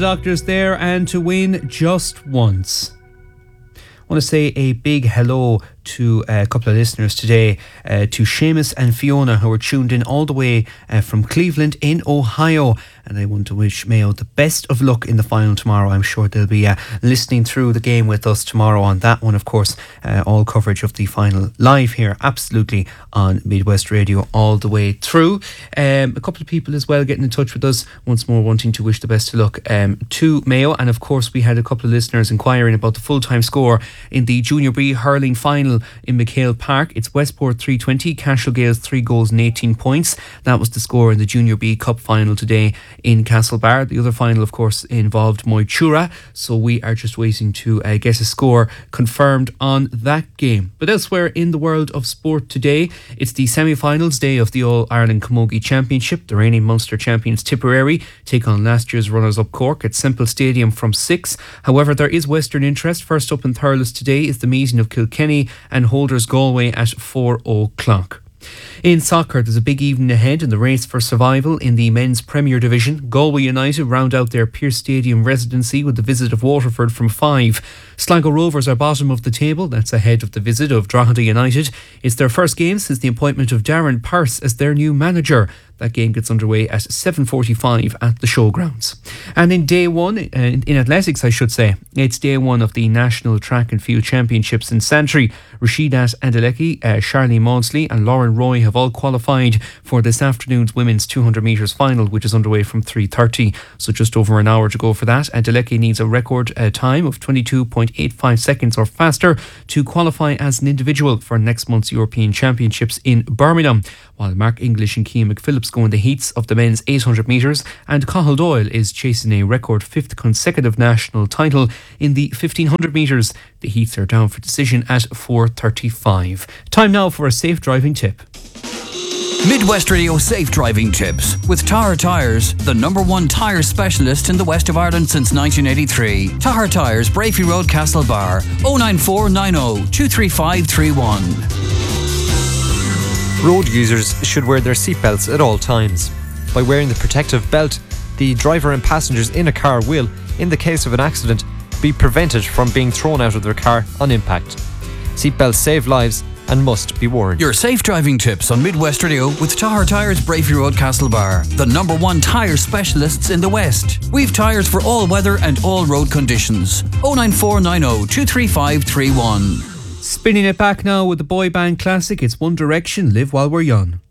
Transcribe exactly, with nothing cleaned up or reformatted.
Doctors there, and to win just once. I want to say a big hello to a couple of listeners today, uh, to Seamus and Fiona, who are tuned in all the way uh, from Cleveland in Ohio, and I want to wish Mayo the best of luck in the final tomorrow. I'm sure they'll be uh, listening through the game with us tomorrow on that one. Of course, uh, all coverage of the final live here absolutely on Midwest Radio all the way through. Um, a couple of people as well getting in touch with us once more, wanting to wish the best of luck um, to Mayo. And of course we had a couple of listeners inquiring about the full-time score in the Junior B hurling final in McHale Park. It's Westport three twenty, Cashel Gales three goals and eighteen points. That was the score in the Junior B Cup final today in Castlebar. The other final, of course, involved Moytura, so we are just waiting to uh, get a score confirmed on that game. But elsewhere in the world of sport today, it's the semi-finals day of the All-Ireland Camogie Championship. The reigning Munster champions Tipperary take on last year's runners-up Cork at Semple Stadium from six. However, there is Western interest. First up in Thurles today is the meeting of Kilkenny and holders Galway at four o'clock. In soccer, there's a big evening ahead in the race for survival in the men's Premier Division. Galway United round out their Pearse Stadium residency with the visit of Waterford from five. Sligo Rovers are bottom of the table. That's ahead of the visit of Drogheda United. It's their first game since the appointment of Darren Pearse as their new manager. That game gets underway at seven forty-five at the Showgrounds. And in day one, uh, in athletics I should say, it's day one of the National Track and Field Championships in Santry. Rashidat Adeleke, uh, Charlie Maudsley and Lauren Roy have all qualified for this afternoon's women's two hundred metres final, which is underway from three thirty. So just over an hour to go for that. Adeleke needs a record uh, time of twenty-two point eight five seconds or faster to qualify as an individual for next month's European Championships in Birmingham, while Mark English and Cian McPhillips go in the heats of the men's eight hundred metres, and Cathal Doyle is chasing a record fifth consecutive national title in the fifteen hundred metres. The heats are down for decision at four thirty-five. Time now for a safe driving tip. Midwest Radio Safe Driving Tips with Tahar Tyres, the number one tyre specialist in the west of Ireland since nineteen eighty-three. Tahar Tyres, Brafey Road, Castlebar, oh nine four nine oh two three five three one. Road users should wear their seatbelts at all times. By wearing the protective belt, the driver and passengers in a car will, in the case of an accident, be prevented from being thrown out of their car on impact. Seatbelts save lives and must be worn. Your safe driving tips on Midwest Radio with Tahar Tyres, Brafey Road, Castlebar, the number one tyre specialists in the West. We've tyres for all weather and all road conditions. oh nine four nine oh two three five three one. Spinning it back now with the boy band classic, it's One Direction, Live While We're Young.